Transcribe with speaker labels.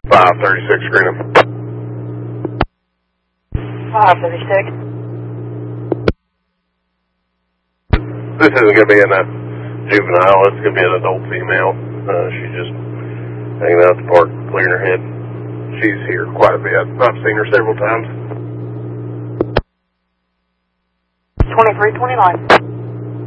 Speaker 1: 536 Greenham.
Speaker 2: 536.
Speaker 1: This isn't going to be a juvenile, it's going to be an adult female. She's just hanging out at the park, clearing her head. She's here quite a bit. I've seen her several times.
Speaker 2: 2329.